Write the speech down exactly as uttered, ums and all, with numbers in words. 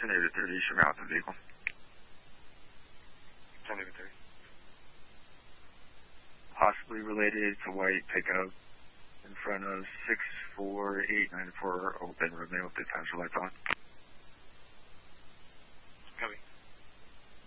David thirty, show me out the vehicle. ten David thirty. Possibly related to white pickup in front of six four eight nine four open, remain with potential lights on.